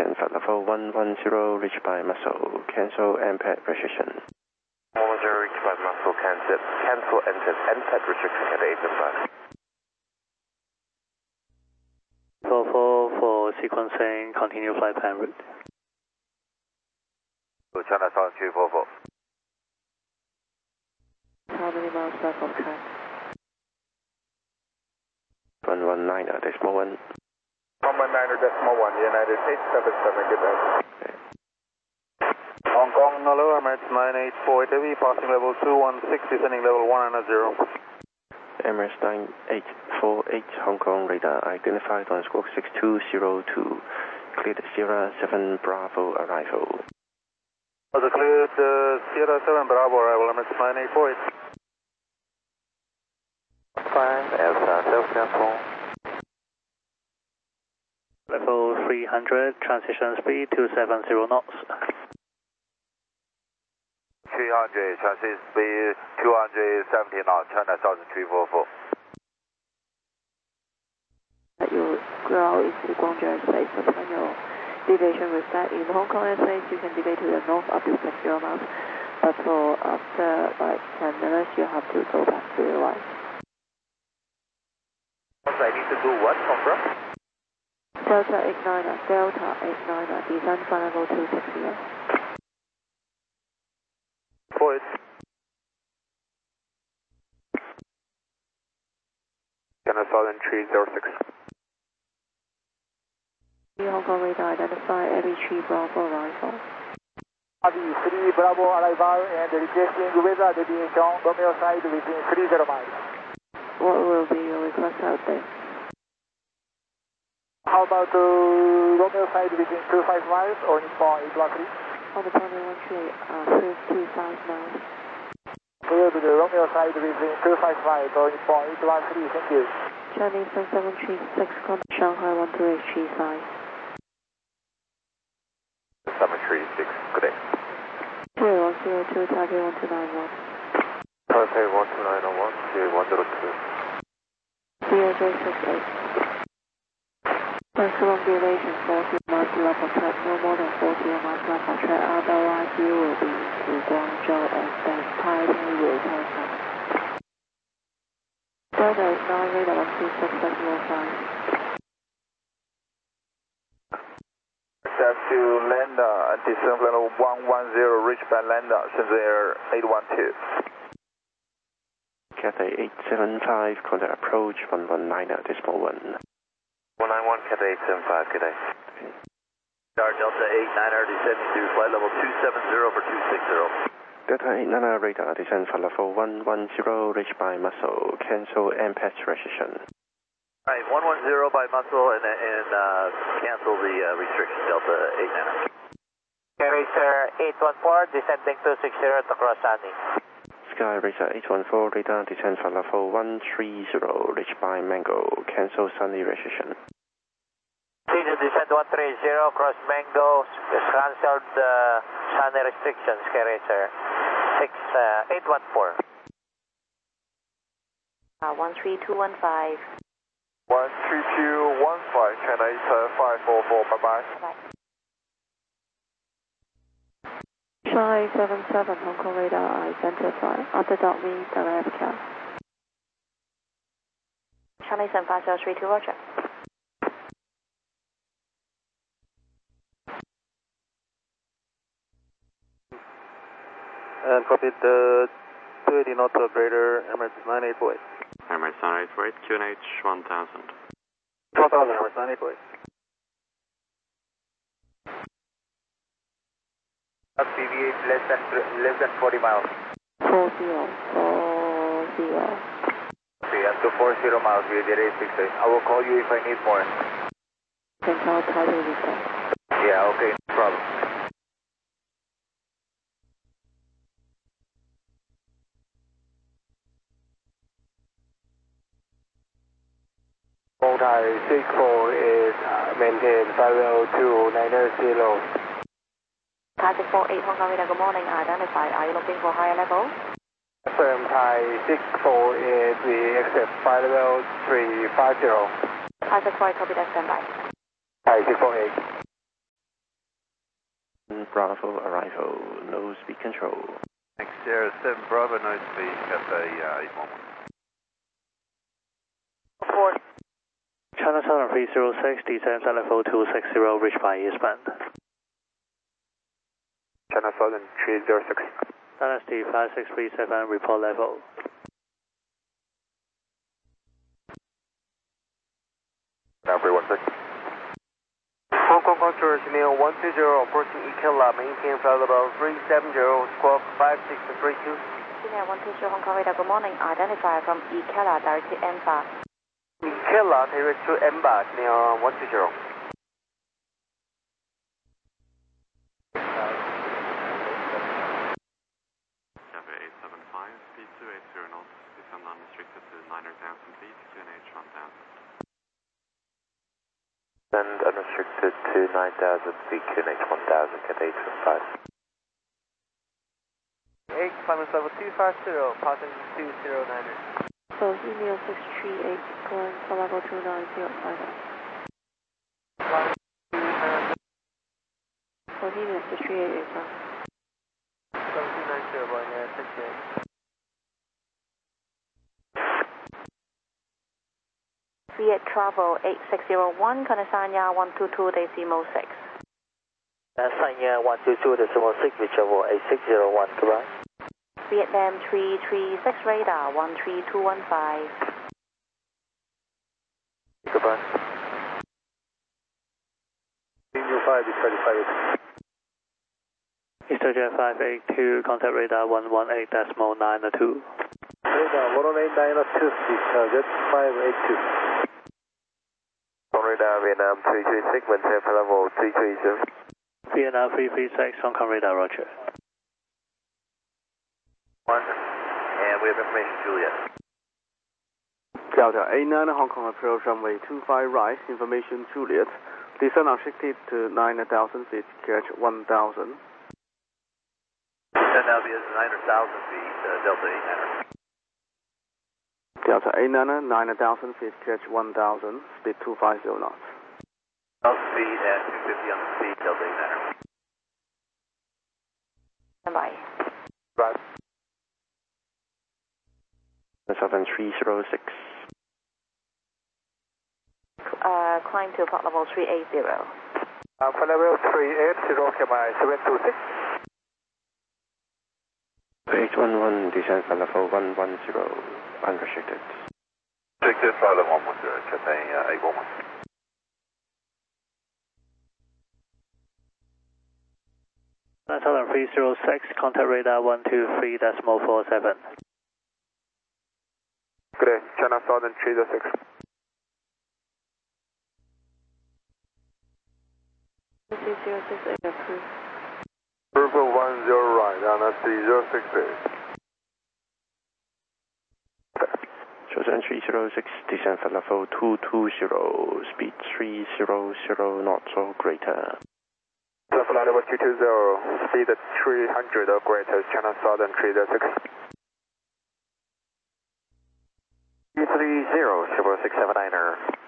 descend for level 110, reached by muscle, cancel MPEG restriction. 110 reached by muscle, cancel MPEG restriction, Cathay 875. 44 for sequencing, continue flight plan route. China Southern 344. How many miles left of track? 119.1. 119.1, United 877, good day. Okay. Hong Kong, Nolo, Emirates 984 heavy, passing level 216, descending level 190. Emirates 9848, Hong Kong radar identified on squawk 6202, cleared Sierra 7 Bravo arrival. Cleared Sierra 7 Bravo arrival, Emirates 9848. Fine, self-cancel. Level 300, transition speed 270 knots. 300, transition speed 270 knots, China Southern 344. Your ground into Guangzhou airspace, upon your deviation with that in Hong Kong airspace, you can deviate to the north up to 60 miles, but for after like 10 minutes, you have to go back to the right. I need to do what, confirm? Delta 89, descend flight level 260. For it. China Southern 306. Hong Kong radar identify every 3 Bravo arrival. 3 Bravo arrival and requesting weather deviation, Romeo side within 30 miles. What will be your request update? How about Romeo side within 25 miles or Nippon 813? On the primary 325 miles. Clear to the Romeo side within 25 miles or Nippon 813, thank you. Chinese 7736, contact Shanghai 12835. 736, good day. 0102, target 1291. Taipei 12901, CA102. CAJ68. Maximum duration 40 miles left of track, no more than 40 miles left of track, otherwise you will be to Guangzhou and then Taipei will take off. Delta is 9, radar 126.05. Step to Landa, descend level 110, reach by Landa, Shenzhen Air 812. Cathay 875, contact approach 119.1. 191, Cathay 875, good day. Okay. Delta 89er descending to flight level 270 for 260. Delta 89 radar descend for level 110, reached by muscle, cancel MPEG restriction. Alright, 110 by muscle and cancel the restriction, Delta 89er. Racer 814, descending 260 to cross Sunny. Sky Racer 814 radar descend for level 130, reached by Mango, cancel Sunny restriction. Continue descend 130, cross Mango, cancelled Sunny restrictions, Sky Racer 814. 13215. 13215, China 544, bye-bye. Shanghai 77, Hong Kong radar identify. After dark means direct cap. Shanghai 7532, roger. And copy the 280 knots operator, Emirates 9848. Emirates 988, QNH 1000. 12,000, Emirates 988. Deviate less than 40 miles. 40. Okay, up to 40 miles, we did 868. I will call you if I need more. Can tell Taipei return. Yeah, okay, no problem. Thai 64 is maintained flight level 290. Target 48, Hong Kong radar, good morning, identified. Are you looking for higher level? Confirm Thai 64 is we accept flight level 350. Target 4, copy that, standby. Thai 648. Bravo arrival, no speed control. Sierra 7 Bravo, no speed, Cafe 811. China Southern 306, descends at level 260, reach by eastbound. China Southern 306. Dynasty 5637, report level. Now 316. Hong Kong Contour, Chanel 120, approaching EKLA, maintain flight level 370, squawk 5632. Chanel 120 Hong Kong radar, good morning. Identify from EKLA, directed EMBA. EKLA, direct to EMBA, Chanel 120. Cafe 875, speed 280 knots, descend unrestricted to 9,000 feet, QNH 1000. Send unrestricted to 9,000 feet, QNH 1000, Cafe 875. 8, climb level 250, passing 2090. So email 638, climb for level 29050. So email 638, 290, going 68. Viet Travel 8601, Kanesanya 122 decimal 6. Sanya 122 decimal 6, reach level 8601, goodbye. Vietnam 336 radar 13215. Goodbye. Senior 5 is 35. Easterjet 582, contact radar 118.902. Radar 118.902, target 582. On radar Vietnam 336, maintain flight level 337. Vietnam 336, Hong Kong radar, roger. And we have information, Juliet. Delta A9 Hong Kong approach runway 25 right, information Juliet. Descend unrestricted to 9,000 feet, catch 1,000. Descend now via 9,000 feet, Delta A9. Delta A9 9,000 feet, catch 1,000, speed 250 knots. Speed at 250 on the speed, Delta A9. Standby. Right. Southern 306. Climb to port level 380. For level 380, KMI 726. 811, descend for level 110, unrestricted. Restricted for level 110, Cathay 811. Southern 306, contact radar 123.47. Good day, China Southern 306. approved. Purple 10 right, and that's the 068. Southern 306, descend for level 220, speed 300 knots or greater. Flight level 220, speed at 300 or greater, China Southern 306. 230, 679er.